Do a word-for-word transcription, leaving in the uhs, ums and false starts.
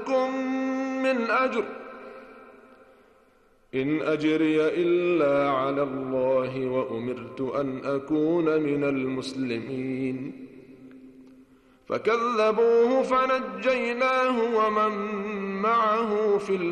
لكم من أجر إن أجري إلا على الله وأمرت أن أكون من المسلمين فكذبوه فنجيناه ومن معه في